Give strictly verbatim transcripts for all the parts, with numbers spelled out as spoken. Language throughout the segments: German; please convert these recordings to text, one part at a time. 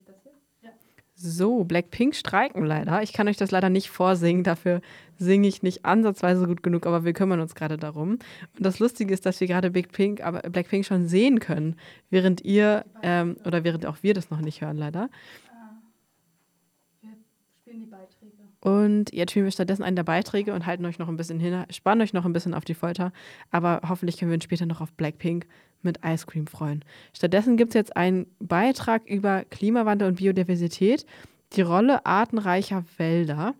So, Blackpink streiken leider. Ich kann euch das leider nicht vorsingen, dafür singe ich nicht ansatzweise gut genug, aber wir kümmern uns gerade darum. Und das Lustige ist, dass wir gerade Blackpink, aber Blackpink schon sehen können, während ihr, ähm, oder während auch wir das noch nicht hören leider. Wir spielen die Beiträge. Und jetzt spielen wir stattdessen einen der Beiträge und halten euch noch ein bisschen hin, spannen euch noch ein bisschen auf die Folter, aber hoffentlich können wir uns später noch auf Blackpink mit Ice Cream freuen. Stattdessen gibt es jetzt einen Beitrag über Klimawandel und Biodiversität, die Rolle artenreicher Wälder.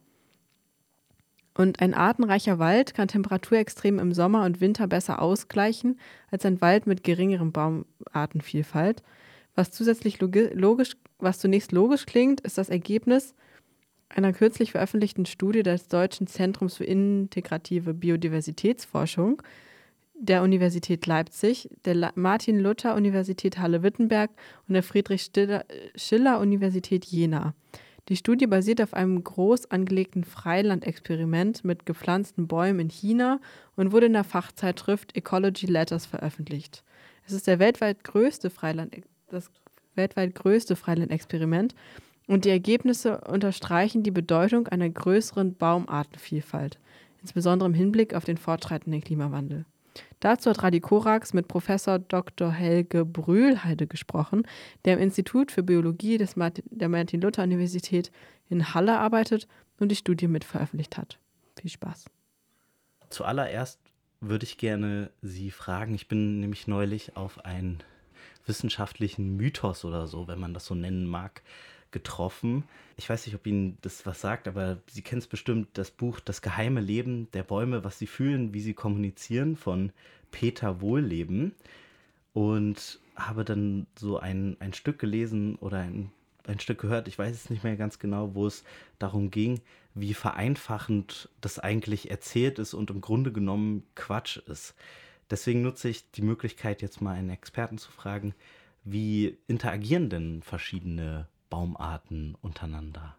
Und ein artenreicher Wald kann Temperaturextreme im Sommer und Winter besser ausgleichen als ein Wald mit geringerem Baumartenvielfalt. Was zusätzlich logi- logisch, was zunächst logisch klingt, ist das Ergebnis einer kürzlich veröffentlichten Studie des Deutschen Zentrums für integrative Biodiversitätsforschung der Universität Leipzig, der La- Martin-Luther-Universität Halle-Wittenberg und der Friedrich-Schiller-Universität Jena. Die Studie basiert auf einem groß angelegten Freilandexperiment mit gepflanzten Bäumen in China und wurde in der Fachzeitschrift Ecology Letters veröffentlicht. Es ist der weltweit größte Freiland, das weltweit größte Freilandexperiment und die Ergebnisse unterstreichen die Bedeutung einer größeren Baumartenvielfalt, insbesondere im Hinblick auf den fortschreitenden Klimawandel. Dazu hat Radi Korax mit Professor Doktor Helge Brühlheide gesprochen, der im Institut für Biologie des Martin, der Martin-Luther-Universität in Halle arbeitet und die Studie mit veröffentlicht hat. Viel Spaß. Zuallererst würde ich gerne Sie fragen, ich bin nämlich neulich auf einen wissenschaftlichen Mythos oder so, wenn man das so nennen mag, getroffen. Ich weiß nicht, ob Ihnen das was sagt, aber Sie kennen es bestimmt, das Buch Das geheime Leben der Bäume, was sie fühlen, wie sie kommunizieren, von Peter Wohlleben. Und habe dann so ein, ein Stück gelesen oder ein, ein Stück gehört, ich weiß es nicht mehr ganz genau, wo es darum ging, wie vereinfachend das eigentlich erzählt ist und im Grunde genommen Quatsch ist. Deswegen nutze ich die Möglichkeit, jetzt mal einen Experten zu fragen, wie interagieren denn verschiedene Baumarten untereinander?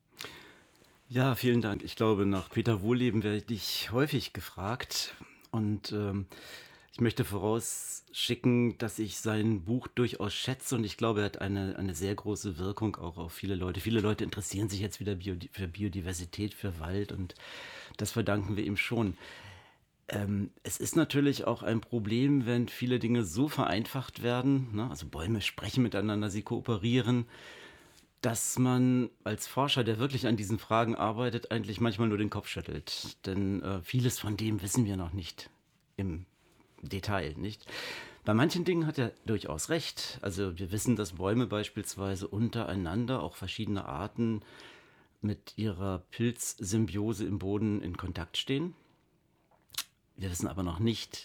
Ja, vielen Dank. Ich glaube, nach Peter Wohlleben werde ich häufig gefragt. Und ähm, ich möchte vorausschicken, dass ich sein Buch durchaus schätze. Und ich glaube, er hat eine, eine sehr große Wirkung auch auf viele Leute. Viele Leute interessieren sich jetzt wieder Bio, für Biodiversität, für Wald. Und das verdanken wir ihm schon. Ähm, es ist natürlich auch ein Problem, wenn viele Dinge so vereinfacht werden. Ne? Also Bäume sprechen miteinander, sie kooperieren, dass man als Forscher, der wirklich an diesen Fragen arbeitet, eigentlich manchmal nur den Kopf schüttelt. Denn äh, vieles von dem wissen wir noch nicht im Detail, nicht? Bei manchen Dingen hat er durchaus recht. Also wir wissen, dass Bäume beispielsweise untereinander, auch verschiedene Arten, mit ihrer Pilzsymbiose im Boden in Kontakt stehen. Wir wissen aber noch nicht,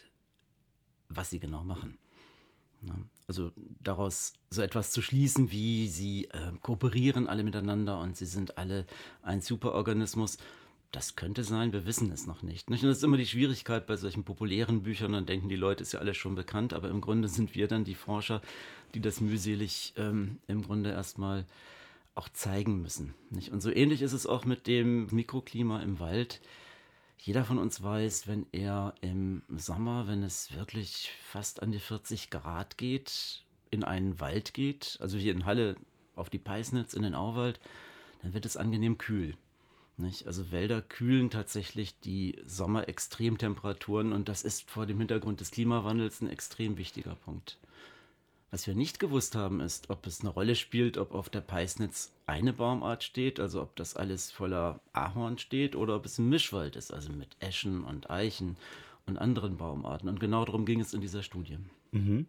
was sie genau machen. Ja, also daraus so etwas zu schließen, wie sie äh, kooperieren alle miteinander und sie sind alle ein Superorganismus, das könnte sein, wir wissen es noch nicht. nicht? Und das ist immer die Schwierigkeit bei solchen populären Büchern, dann denken die Leute, ist ja alles schon bekannt, aber im Grunde sind wir dann die Forscher, die das mühselig ähm, im Grunde erstmal auch zeigen müssen. Nicht? Und so ähnlich ist es auch mit dem Mikroklima im Wald. Jeder von uns weiß, wenn er im Sommer, wenn es wirklich fast an die vierzig Grad geht, in einen Wald geht, also hier in Halle auf die Peisnitz, in den Auwald, dann wird es angenehm kühl. Nicht? Also Wälder kühlen tatsächlich die Sommerextremtemperaturen und das ist vor dem Hintergrund des Klimawandels ein extrem wichtiger Punkt. Was wir nicht gewusst haben, ist, ob es eine Rolle spielt, ob auf der Peisnitz eine Baumart steht, also ob das alles voller Ahorn steht oder ob es ein Mischwald ist, also mit Eschen und Eichen und anderen Baumarten. Und genau darum ging es in dieser Studie. Mhm.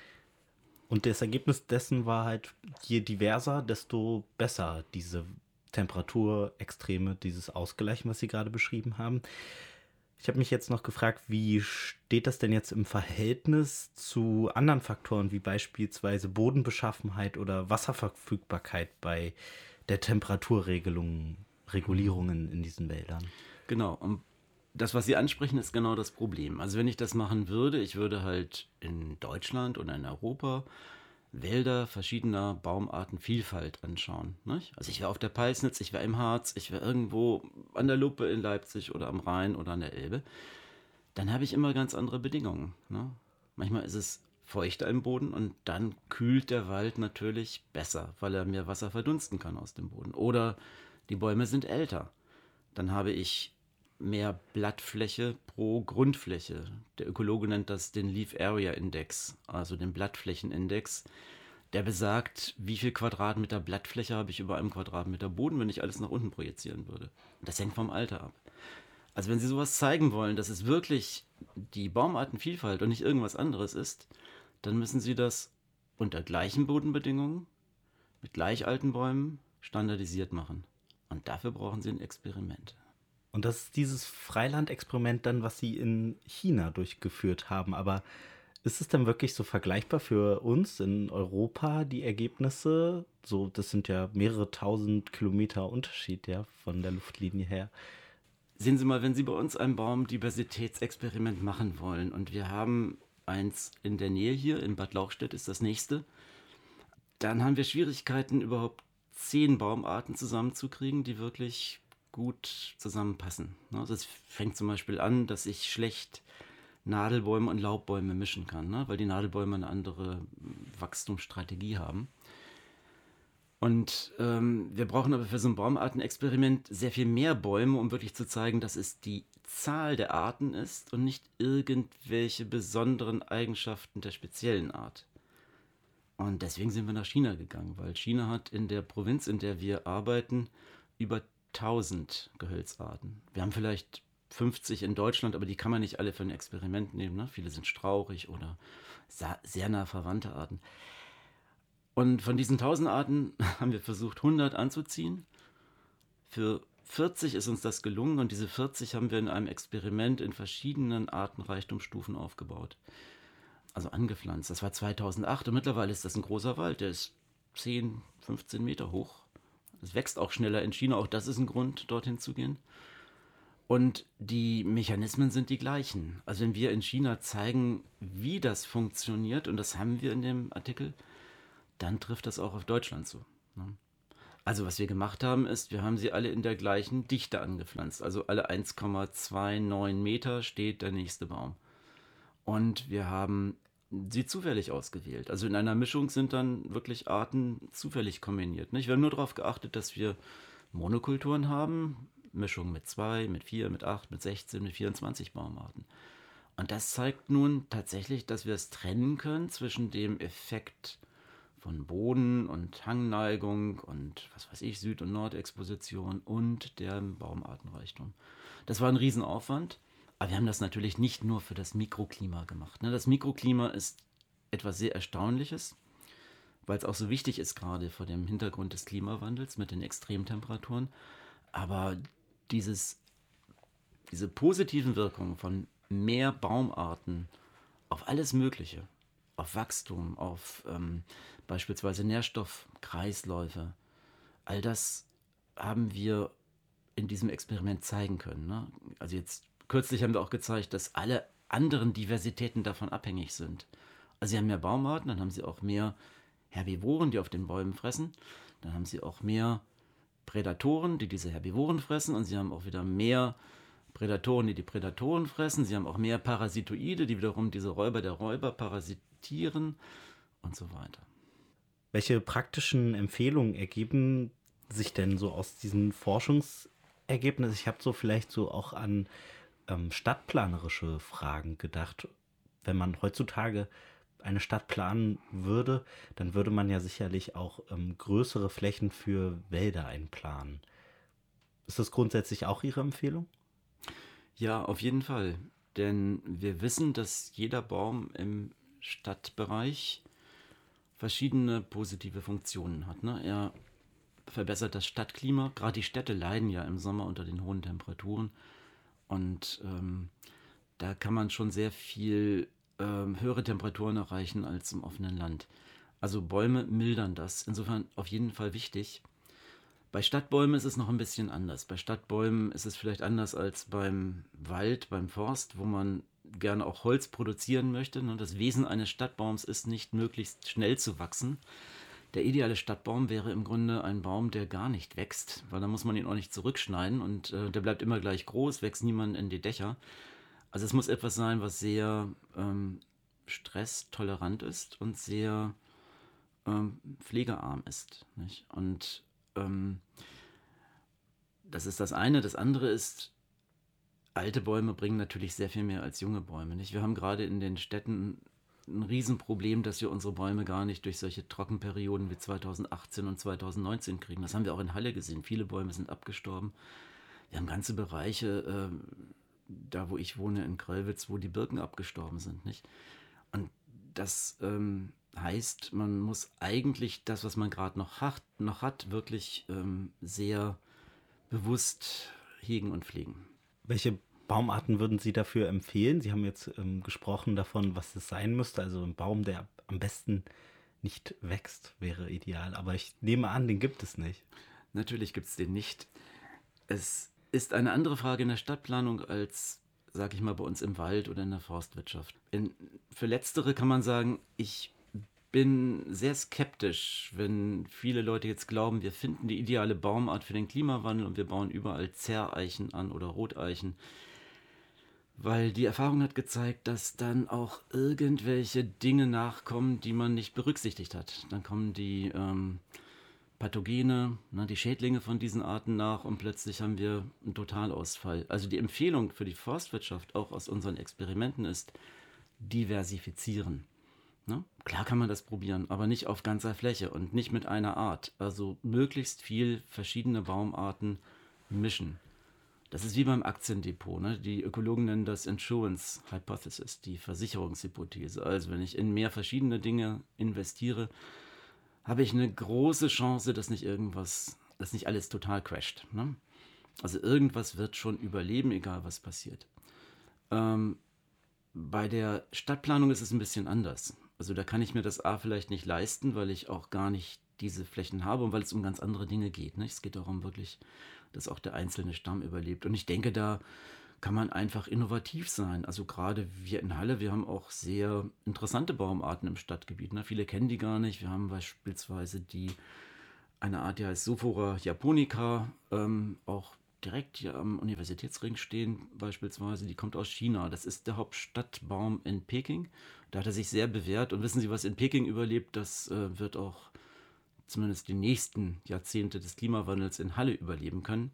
Und das Ergebnis dessen war halt, je diverser, desto besser diese Temperaturextreme, dieses Ausgleichen, was Sie gerade beschrieben haben. Ich habe mich jetzt noch gefragt, wie steht das denn jetzt im Verhältnis zu anderen Faktoren, wie beispielsweise Bodenbeschaffenheit oder Wasserverfügbarkeit bei der Temperaturregelung, Regulierungen in diesen Wäldern? Genau, und das, was Sie ansprechen, ist genau das Problem. Also wenn ich das machen würde, ich würde halt in Deutschland oder in Europa Wälder verschiedener Baumartenvielfalt anschauen. Nicht? Also ich wäre auf der Peisnitz, ich wäre im Harz, ich wäre irgendwo an der Luppe in Leipzig oder am Rhein oder an der Elbe. Dann habe ich immer ganz andere Bedingungen. Ne? Manchmal ist es feuchter im Boden und dann kühlt der Wald natürlich besser, weil er mehr Wasser verdunsten kann aus dem Boden. Oder die Bäume sind älter. Dann habe ich mehr Blattfläche pro Grundfläche. Der Ökologe nennt das den Leaf Area Index, also den Blattflächenindex. Der besagt, wie viel Quadratmeter Blattfläche habe ich über einem Quadratmeter Boden, wenn ich alles nach unten projizieren würde. Das hängt vom Alter ab. Also wenn Sie sowas zeigen wollen, dass es wirklich die Baumartenvielfalt und nicht irgendwas anderes ist, dann müssen Sie das unter gleichen Bodenbedingungen, mit gleich alten Bäumen, standardisiert machen. Und dafür brauchen Sie ein Experiment. Und das ist dieses Freilandexperiment dann, was Sie in China durchgeführt haben. Aber ist es dann wirklich so vergleichbar für uns in Europa, die Ergebnisse? So, das sind ja mehrere tausend Kilometer Unterschied, ja, von der Luftlinie her. Sehen Sie mal, wenn Sie bei uns ein Baumdiversitätsexperiment machen wollen und wir haben eins in der Nähe hier, in Bad Lauchstädt ist das nächste, dann haben wir Schwierigkeiten, überhaupt zehn Baumarten zusammenzukriegen, die wirklich gut zusammenpassen. Das fängt zum Beispiel an, dass ich schlecht Nadelbäume und Laubbäume mischen kann, ne? Weil die Nadelbäume eine andere Wachstumsstrategie haben. Und ähm, wir brauchen aber für so ein Baumartenexperiment sehr viel mehr Bäume, um wirklich zu zeigen, dass es die Zahl der Arten ist und nicht irgendwelche besonderen Eigenschaften der speziellen Art. Und deswegen sind wir nach China gegangen, weil China hat in der Provinz, in der wir arbeiten, über tausend Gehölzarten. Wir haben vielleicht fünfzig in Deutschland, aber die kann man nicht alle für ein Experiment nehmen. Ne? Viele sind strauchig oder sehr nah verwandte Arten. Und von diesen tausend Arten haben wir versucht, hundert anzuziehen. Für vierzig ist uns das gelungen und diese vierzig haben wir in einem Experiment in verschiedenen Artenreichtumsstufen aufgebaut. Also angepflanzt. Das war zweitausendacht und mittlerweile ist das ein großer Wald. Der ist zehn, fünfzehn Meter hoch. Es wächst auch schneller in China. Auch das ist ein Grund, dorthin zu gehen. Und die Mechanismen sind die gleichen. Also wenn wir in China zeigen, wie das funktioniert, und das haben wir in dem Artikel, dann trifft das auch auf Deutschland zu. Also was wir gemacht haben, ist, wir haben sie alle in der gleichen Dichte angepflanzt. Also alle eins Komma neunundzwanzig Meter steht der nächste Baum. Und wir haben sie zufällig ausgewählt. Also in einer Mischung sind dann wirklich Arten zufällig kombiniert. Wir haben nur darauf geachtet, dass wir Monokulturen haben, Mischung mit zwei, mit vier, mit acht, mit sechzehn, mit vierundzwanzig Baumarten. Und das zeigt nun tatsächlich, dass wir es trennen können zwischen dem Effekt von Boden und Hangneigung und was weiß ich, Süd- und Nordexposition und dem Baumartenreichtum. Das war ein Riesenaufwand, aber wir haben das natürlich nicht nur für das Mikroklima gemacht. Das Mikroklima ist etwas sehr Erstaunliches, weil es auch so wichtig ist, gerade vor dem Hintergrund des Klimawandels mit den Extremtemperaturen. Aber dieses, diese positiven Wirkungen von mehr Baumarten auf alles Mögliche, auf Wachstum, auf ähm, beispielsweise Nährstoffkreisläufe, all das haben wir in diesem Experiment zeigen können. Ne? Also jetzt kürzlich haben wir auch gezeigt, dass alle anderen Diversitäten davon abhängig sind. Also sie haben mehr Baumarten, dann haben sie auch mehr Herbivoren, die auf den Bäumen fressen, dann haben sie auch mehr Prädatoren, die diese Herbivoren fressen, und sie haben auch wieder mehr Prädatoren, die die Prädatoren fressen. Sie haben auch mehr Parasitoide, die wiederum diese Räuber der Räuber parasitieren und so weiter. Welche praktischen Empfehlungen ergeben sich denn so aus diesen Forschungsergebnissen? Ich habe so vielleicht so auch an ähm, stadtplanerische Fragen gedacht. Wenn man heutzutage eine Stadt planen würde, dann würde man ja sicherlich auch ähm, größere Flächen für Wälder einplanen. Ist das grundsätzlich auch Ihre Empfehlung? Ja, auf jeden Fall. Denn wir wissen, dass jeder Baum im Stadtbereich verschiedene positive Funktionen hat. Ne? Er verbessert das Stadtklima. Gerade die Städte leiden ja im Sommer unter den hohen Temperaturen. Und ähm, da kann man schon sehr viel ähm, höhere Temperaturen erreichen als im offenen Land. Also Bäume mildern das. Insofern auf jeden Fall wichtig. Bei Stadtbäumen ist es noch ein bisschen anders. Bei Stadtbäumen ist es vielleicht anders als beim Wald, beim Forst, wo man gerne auch Holz produzieren möchte. Das Wesen eines Stadtbaums ist nicht möglichst schnell zu wachsen. Der ideale Stadtbaum wäre im Grunde ein Baum, der gar nicht wächst, weil dann muss man ihn auch nicht zurückschneiden und äh, der bleibt immer gleich groß, wächst niemand in die Dächer. Also es muss etwas sein, was sehr ähm, stresstolerant ist und sehr ähm, pflegearm ist. Nicht? Und ähm, das ist das eine. Das andere ist, alte Bäume bringen natürlich sehr viel mehr als junge Bäume. Nicht? Wir haben gerade in den Städten ein Riesenproblem, dass wir unsere Bäume gar nicht durch solche Trockenperioden wie zweitausendachtzehn und zweitausendneunzehn kriegen. Das haben wir auch in Halle gesehen. Viele Bäume sind abgestorben. Wir haben ganze Bereiche, äh, da wo ich wohne, in Gröllwitz, wo die Birken abgestorben sind. Nicht? Und das ähm, heißt, man muss eigentlich das, was man gerade noch hat, noch hat, wirklich ähm, sehr bewusst hegen und pflegen. Welche Baumarten würden Sie dafür empfehlen? Sie haben jetzt ähm, gesprochen davon, was es sein müsste. Also ein Baum, der am besten nicht wächst, wäre ideal. Aber ich nehme an, den gibt es nicht. Natürlich gibt es den nicht. Es ist eine andere Frage in der Stadtplanung als, sag ich mal, bei uns im Wald oder in der Forstwirtschaft. In, für Letztere kann man sagen, ich bin sehr skeptisch, wenn viele Leute jetzt glauben, wir finden die ideale Baumart für den Klimawandel und wir bauen überall Zerreichen an oder Roteichen. Weil die Erfahrung hat gezeigt, dass dann auch irgendwelche Dinge nachkommen, die man nicht berücksichtigt hat. Dann kommen die ähm, Pathogene, ne, die Schädlinge von diesen Arten nach und plötzlich haben wir einen Totalausfall. Also die Empfehlung für die Forstwirtschaft, auch aus unseren Experimenten, ist diversifizieren. Ne? Klar kann man das probieren, aber nicht auf ganzer Fläche und nicht mit einer Art. Also möglichst viel verschiedene Baumarten mischen. Das ist wie beim Aktiendepot. Ne? Die Ökologen nennen das Insurance Hypothesis, die Versicherungshypothese. Also wenn ich in mehr verschiedene Dinge investiere, habe ich eine große Chance, dass nicht irgendwas, dass nicht alles total crasht. Ne? Also irgendwas wird schon überleben, egal was passiert. Ähm, bei der Stadtplanung ist es ein bisschen anders. Also da kann ich mir das A vielleicht nicht leisten, weil ich auch gar nicht diese Flächen habe und weil es um ganz andere Dinge geht. Ne? Es geht darum wirklich, dass auch der einzelne Stamm überlebt. Und ich denke, da kann man einfach innovativ sein. Also gerade wir in Halle, wir haben auch sehr interessante Baumarten im Stadtgebiet. Ne? Viele kennen die gar nicht. Wir haben beispielsweise die, eine Art, die heißt Sophora japonica, ähm, auch direkt hier am Universitätsring stehen beispielsweise. Die kommt aus China. Das ist der Hauptstadtbaum in Peking. Da hat er sich sehr bewährt. Und wissen Sie, was in Peking überlebt? Das äh, wird auch zumindest die nächsten Jahrzehnte des Klimawandels in Halle überleben können.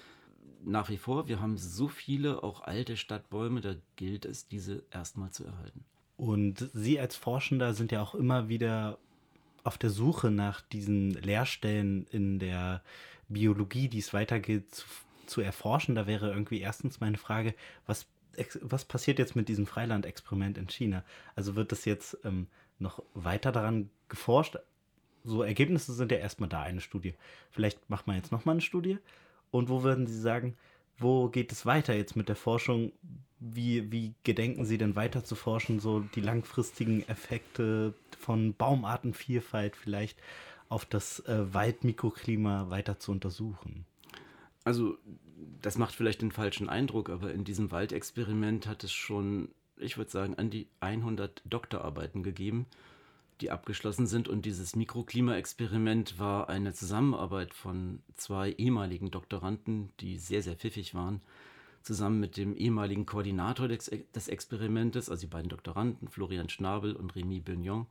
Nach wie vor, wir haben so viele auch alte Stadtbäume, da gilt es, diese erstmal zu erhalten. Und Sie als Forschender sind ja auch immer wieder auf der Suche nach diesen Leerstellen in der Biologie, die es weitergeht zu, zu erforschen. Da wäre irgendwie erstens meine Frage, was, was passiert jetzt mit diesem Freilandexperiment in China? Also wird das jetzt ähm, noch weiter daran geforscht? So Ergebnisse sind ja erstmal da, eine Studie. Vielleicht macht man jetzt nochmal eine Studie. Und wo würden Sie sagen, wo geht es weiter jetzt mit der Forschung? Wie, wie gedenken Sie denn weiter zu forschen, so die langfristigen Effekte von Baumartenvielfalt vielleicht auf das äh, Waldmikroklima weiter zu untersuchen? Also das macht vielleicht den falschen Eindruck, aber in diesem Waldexperiment hat es schon, ich würde sagen, an die hundert Doktorarbeiten gegeben, die abgeschlossen sind. Und dieses Mikroklimaexperiment war eine Zusammenarbeit von zwei ehemaligen Doktoranden, die sehr, sehr pfiffig waren, zusammen mit dem ehemaligen Koordinator des, des Experimentes, also die beiden Doktoranden, Florian Schnabel und Rémi Bugnon,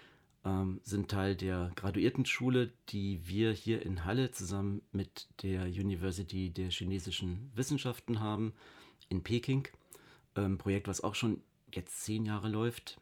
ähm, sind Teil der Graduiertenschule, die wir hier in Halle zusammen mit der University der chinesischen Wissenschaften haben, in Peking. Ein Projekt, was auch schon jetzt zehn Jahre läuft.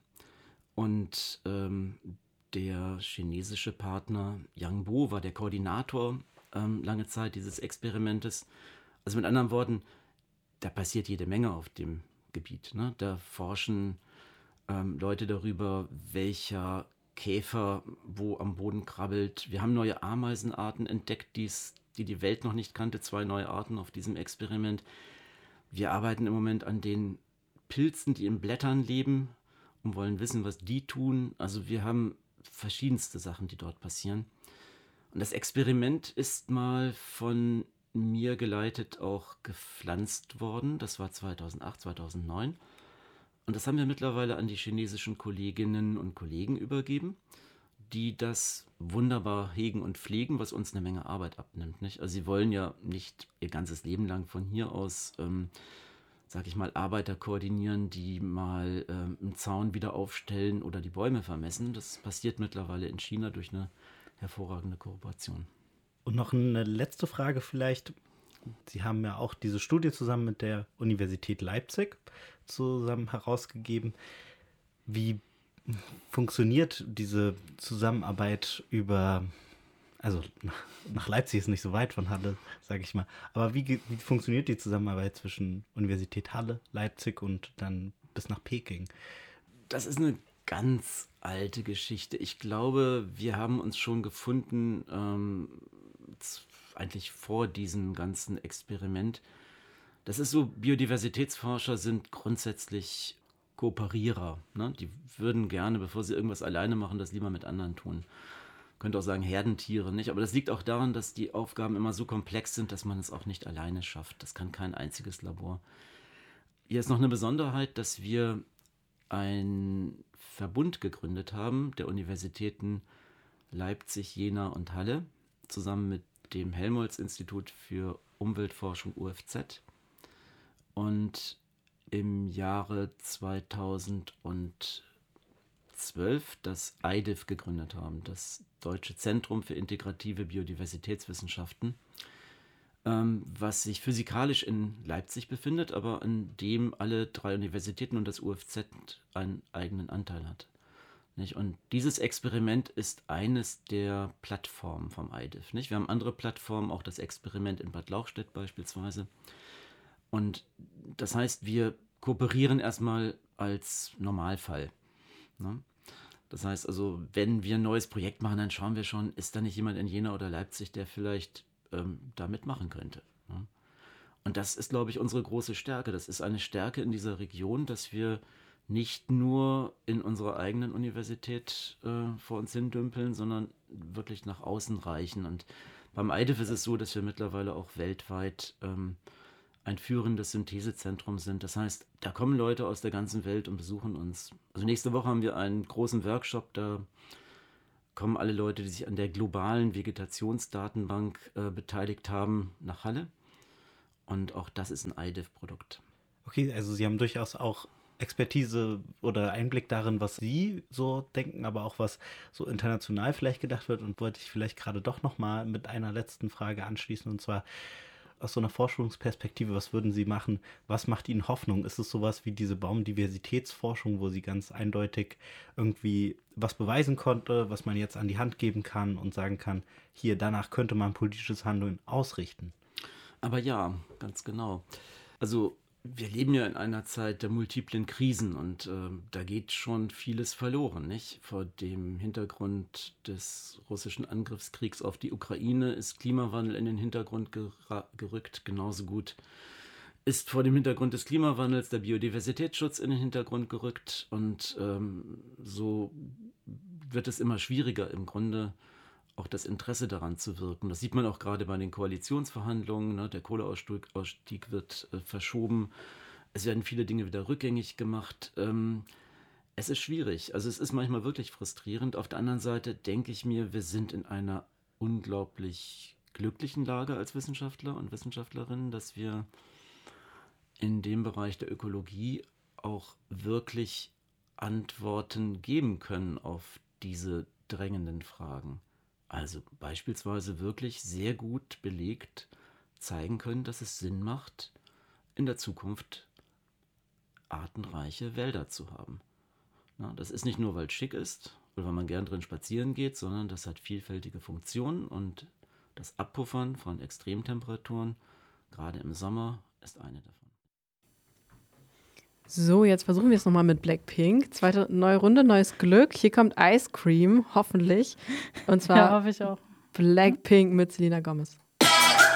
Und ähm, der chinesische Partner Yang Bo war der Koordinator ähm, lange Zeit dieses Experimentes. Also mit anderen Worten, da passiert jede Menge auf dem Gebiet. Ne? Da forschen ähm, Leute darüber, welcher Käfer wo am Boden krabbelt. Wir haben neue Ameisenarten entdeckt, die's, die die Welt noch nicht kannte, zwei neue Arten auf diesem Experiment. Wir arbeiten im Moment an den Pilzen, die in Blättern leben, und wollen wissen, was die tun. Also wir haben verschiedenste Sachen, die dort passieren. Und das Experiment ist mal von mir geleitet auch gepflanzt worden. Das war zweitausendacht, zweitausendneun. Und das haben wir mittlerweile an die chinesischen Kolleginnen und Kollegen übergeben, die das wunderbar hegen und pflegen, was uns eine Menge Arbeit abnimmt. Nicht? Also sie wollen ja nicht ihr ganzes Leben lang von hier aus ähm, sag ich mal, Arbeiter koordinieren, die mal ähm, einen Zaun wieder aufstellen oder die Bäume vermessen. Das passiert mittlerweile in China durch eine hervorragende Kooperation. Und noch eine letzte Frage vielleicht. Sie haben ja auch diese Studie zusammen mit der Universität Leipzig zusammen herausgegeben. Wie funktioniert diese Zusammenarbeit über, also nach Leipzig ist nicht so weit von Halle, sage ich mal, aber wie, wie funktioniert die Zusammenarbeit zwischen Universität Halle, Leipzig und dann bis nach Peking? Das ist eine ganz alte Geschichte. Ich glaube, wir haben uns schon gefunden, ähm, eigentlich vor diesem ganzen Experiment. Das ist so, Biodiversitätsforscher sind grundsätzlich Kooperierer. Ne? Die würden gerne, bevor sie irgendwas alleine machen, das lieber mit anderen tun. Könnte auch sagen Herdentiere, nicht? Aber das liegt auch daran, dass die Aufgaben immer so komplex sind, dass man es auch nicht alleine schafft. Das kann kein einziges Labor. Hier ist noch eine Besonderheit, dass wir einen Verbund gegründet haben, der Universitäten Leipzig, Jena und Halle, zusammen mit dem Helmholtz-Institut für Umweltforschung U F Z. Und im Jahre zweitausendzwölf das I D I F gegründet haben, das Deutsche Zentrum für integrative Biodiversitätswissenschaften, ähm, was sich physikalisch in Leipzig befindet, aber an dem alle drei Universitäten und das U F Z einen eigenen Anteil hat. Nicht? Und dieses Experiment ist eines der Plattformen vom I D I F. Nicht? Wir haben andere Plattformen, auch das Experiment in Bad Lauchstädt beispielsweise. Und das heißt, wir kooperieren erstmal als Normalfall. Ne? Das heißt also, wenn wir ein neues Projekt machen, dann schauen wir schon, ist da nicht jemand in Jena oder Leipzig, der vielleicht ähm, da mitmachen könnte. Ne? Und das ist, glaube ich, unsere große Stärke. Das ist eine Stärke in dieser Region, dass wir nicht nur in unserer eigenen Universität äh, vor uns hin dümpeln, sondern wirklich nach außen reichen. Und beim I D I F ist es so, dass wir mittlerweile auch weltweit ähm, ein führendes Synthesezentrum sind. Das heißt, da kommen Leute aus der ganzen Welt und besuchen uns. Also nächste Woche haben wir einen großen Workshop, da kommen alle Leute, die sich an der globalen Vegetationsdatenbank äh, beteiligt haben, nach Halle. Und auch das ist ein I D I F-Produkt. Okay, also Sie haben durchaus auch Expertise oder Einblick darin, was Sie so denken, aber auch was so international vielleicht gedacht wird. Und wollte ich vielleicht gerade doch nochmal mit einer letzten Frage anschließen, und zwar aus so einer Forschungsperspektive, was würden Sie machen? Was macht Ihnen Hoffnung? Ist es sowas wie diese Baumdiversitätsforschung, wo Sie ganz eindeutig irgendwie was beweisen konnte, was man jetzt an die Hand geben kann und sagen kann, hier, danach könnte man politisches Handeln ausrichten? Aber ja, ganz genau. Also wir leben ja in einer Zeit der multiplen Krisen und äh, da geht schon vieles verloren, nicht? Vor dem Hintergrund des russischen Angriffskriegs auf die Ukraine ist Klimawandel in den Hintergrund gera- gerückt. Genauso gut ist vor dem Hintergrund des Klimawandels der Biodiversitätsschutz in den Hintergrund gerückt. Und ähm, so wird es immer schwieriger im Grunde, auch das Interesse daran zu wirken. Das sieht man auch gerade bei den Koalitionsverhandlungen. Ne? Der Kohleausstieg Ausstieg wird äh, verschoben. Es werden viele Dinge wieder rückgängig gemacht. Ähm, es ist schwierig. Also es ist manchmal wirklich frustrierend. Auf der anderen Seite denke ich mir, wir sind in einer unglaublich glücklichen Lage als Wissenschaftler und Wissenschaftlerinnen, dass wir in dem Bereich der Ökologie auch wirklich Antworten geben können auf diese drängenden Fragen. Also beispielsweise wirklich sehr gut belegt zeigen können, dass es Sinn macht, in der Zukunft artenreiche Wälder zu haben. Na, das ist nicht nur, weil es schick ist oder weil man gern drin spazieren geht, sondern das hat vielfältige Funktionen und das Abpuffern von Extremtemperaturen, gerade im Sommer, ist eine davon. So, jetzt versuchen wir es nochmal mit Blackpink. Zweite neue Runde, neues Glück. Hier kommt Ice Cream, hoffentlich. Und zwar Ja, hoffe ich auch. Blackpink mit Selena Gomez.